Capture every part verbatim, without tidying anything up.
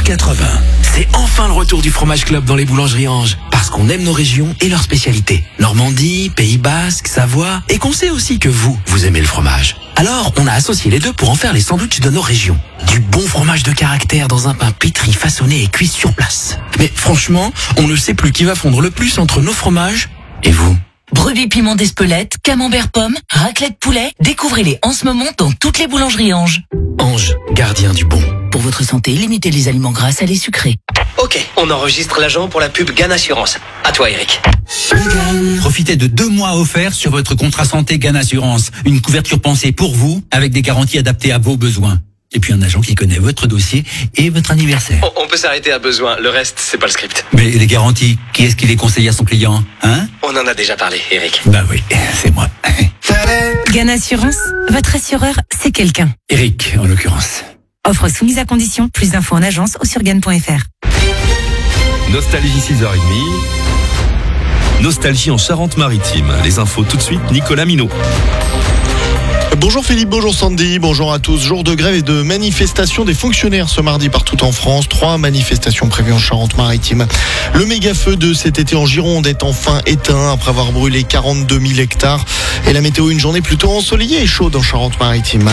quatre-vingts. C'est enfin le retour du Fromage Club dans les boulangeries Ange. Parce qu'on aime nos régions et leurs spécialités. Normandie, Pays Basque, Savoie. Et qu'on sait aussi que vous, vous aimez le fromage. Alors, on a associé les deux pour en faire les sandwichs de nos régions. Du bon fromage de caractère dans un pain pétri, façonné et cuit sur place. Mais franchement, on ne sait plus qui va fondre le plus entre nos fromages et vous. Brebis piment d'Espelette, camembert pomme, raclette poulet, découvrez-les en ce moment dans toutes les boulangeries Ange. Ange, gardien du bon. Pour votre santé, limitez les aliments gras, salés, sucrés. Ok, on enregistre l'agent pour la pub Gan Assurance. À toi, Eric. Profitez de deux mois offerts sur votre contrat santé Gan Assurance. Une couverture pensée pour vous, avec des garanties adaptées à vos besoins. Et puis un agent qui connaît votre dossier et votre anniversaire. On, on peut s'arrêter à besoin, le reste, c'est pas le script. Mais les garanties, qui est-ce qui les conseille à son client, hein? On en a déjà parlé, Eric. Bah oui, c'est moi. Gan Assurance, votre assureur, c'est quelqu'un. Eric, en l'occurrence. Offre soumise à condition. Plus d'infos en agence ou sur gan point f r. Nostalgie six heures trente. Nostalgie en Charente-Maritime. Les infos tout de suite, Nicolas Minot. Bonjour Philippe, bonjour Sandy, bonjour à tous. Jour de grève et de manifestation des fonctionnaires ce mardi partout en France. Trois manifestations prévues en Charente-Maritime. Le méga-feu de cet été en Gironde est enfin éteint après avoir brûlé quarante-deux mille hectares. Et la météo, une journée plutôt ensoleillée et chaude en Charente-Maritime.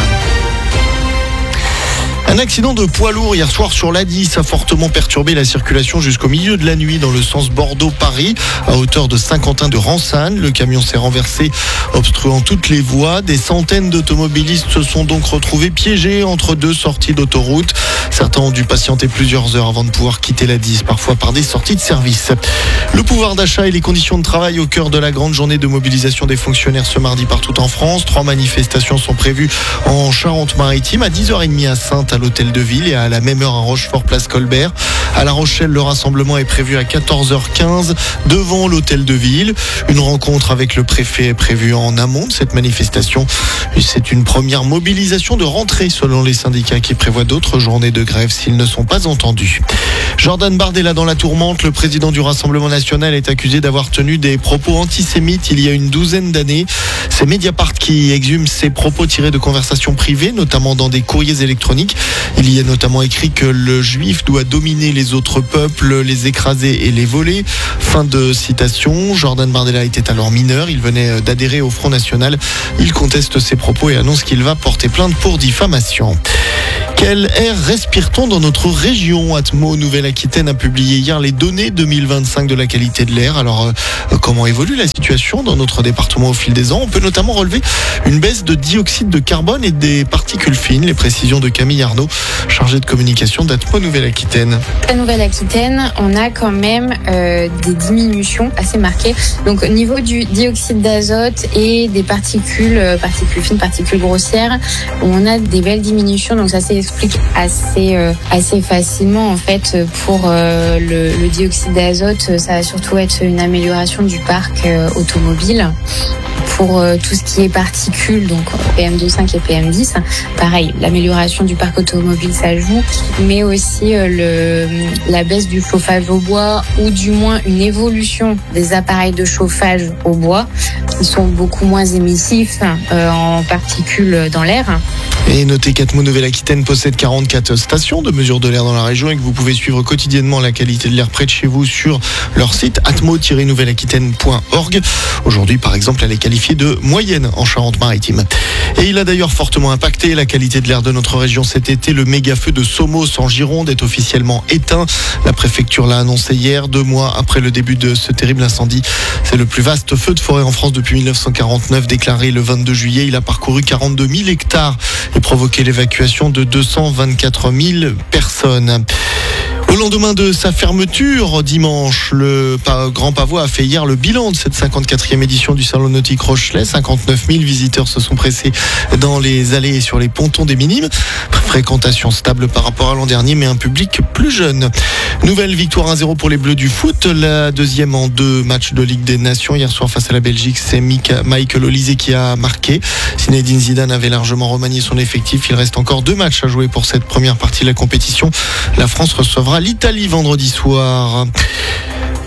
Un accident de poids lourd hier soir sur l'A dix a fortement perturbé la circulation jusqu'au milieu de la nuit dans le sens Bordeaux-Paris, à hauteur de Saint-Quentin-de-Ransanne. Le camion s'est renversé, obstruant toutes les voies. Des centaines d'automobilistes se sont donc retrouvés piégés entre deux sorties d'autoroute. Certains ont dû patienter plusieurs heures avant de pouvoir quitter l'A dix, parfois par des sorties de service. Le pouvoir d'achat et les conditions de travail au cœur de la grande journée de mobilisation des fonctionnaires ce mardi partout en France. Trois manifestations sont prévues en Charente-Maritime, à dix heures trente à Saintes, à l'Hôtel de Ville, et à la même heure à Rochefort, place Colbert. À La Rochelle, le rassemblement est prévu à quatorze heures quinze devant l'Hôtel de Ville. Une rencontre avec le préfet est prévue en amont de cette manifestation. C'est une première mobilisation de rentrée selon les syndicats qui prévoient d'autres journées de grève s'ils ne sont pas entendus. Jordan Bardella dans la tourmente. Le président du Rassemblement national est accusé d'avoir tenu des propos antisémites il y a une douzaine d'années. C'est Mediapart qui exhume ces propos tirés de conversations privées, notamment dans des courriers électroniques. Il y a notamment écrit que le juif doit dominer les autres peuples, les écraser et les voler. Fin de citation. Jordan Bardella était alors mineur. Il venait d'adhérer au Front National. Il conteste ses propos et annonce qu'il va porter plainte pour diffamation. Quel air respire-t-on dans notre région? Atmo Nouvelle-Aquitaine a publié hier les données deux mille vingt-cinq de la qualité de l'air. Alors, euh, comment évolue la situation dans notre département au fil des ans? On peut notamment relever une baisse de dioxyde de carbone et des particules fines. Les précisions de Camille Arnaud, chargée de communication d'Atmo Nouvelle-Aquitaine. La Nouvelle-Aquitaine, on a quand même euh, des diminutions assez marquées. Donc, au niveau du dioxyde d'azote et des particules, euh, particules fines, particules grossières, on a des belles diminutions. Donc, ça c'est explique assez euh, assez facilement en fait pour euh, le, le dioxyde d'azote. Ça va surtout être une amélioration du parc euh, automobile. Pour euh, tout ce qui est particules, donc P M deux virgule cinq et P M dix, pareil, l'amélioration du parc automobile ça joue, mais aussi euh, le, la baisse du chauffage au bois, ou du moins une évolution des appareils de chauffage au bois qui sont beaucoup moins émissifs euh, en particules dans l'air. Et notez qu'Atmo Nouvelle-Aquitaine possède quarante-quatre stations de mesure de l'air dans la région et que vous pouvez suivre quotidiennement la qualité de l'air près de chez vous sur leur site atmo tiret nouvelle aquitaine point org. Aujourd'hui, par exemple, elle est qualifiée de moyenne en Charente-Maritime. Et il a d'ailleurs fortement impacté la qualité de l'air de notre région cet été. Le méga-feu de Somos en Gironde est officiellement éteint. La préfecture l'a annoncé hier, deux mois après le début de ce terrible incendie. C'est le plus vaste feu de forêt en France depuis mille neuf cent quarante-neuf, déclaré le vingt-deux juillet. Il a parcouru quarante-deux mille hectares et provoqué l'évacuation de deux cent vingt-quatre mille personnes. Au lendemain de sa fermeture dimanche, le Grand Pavois a fait hier le bilan de cette cinquante-quatrième édition du Salon Nautique Rochelet. cinquante-neuf mille visiteurs se sont pressés dans les allées et sur les pontons des Minimes. Fréquentation stable par rapport à l'an dernier, mais un public plus jeune. Nouvelle victoire un zéro pour les Bleus du foot. La deuxième en deux matchs de Ligue des Nations. Hier soir face à la Belgique, c'est Michael Olise qui a marqué. Zinedine Zidane avait largement remanié son effectif. Il reste encore deux matchs à jouer pour cette première partie de la compétition. La France recevra l'Italie vendredi soir.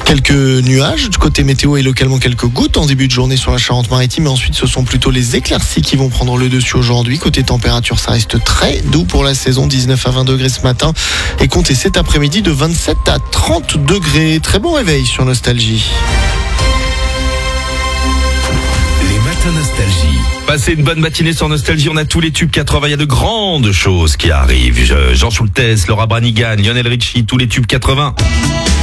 Quelques nuages, du côté météo et localement quelques gouttes en début de journée sur la Charente-Maritime, et ensuite ce sont plutôt les éclaircies qui vont prendre le dessus aujourd'hui. Côté température, ça reste très doux pour la saison, dix-neuf à vingt degrés ce matin, et comptez cet après-midi de vingt-sept à trente degrés. Très bon réveil sur Nostalgie. Les matins Nostalgie. Passez une bonne matinée sur Nostalgie, on a tous les tubes quatre-vingts, il y a de grandes choses qui arrivent. Jean Schultes, Laura Branigan, Lionel Richie, tous les tubes quatre-vingts.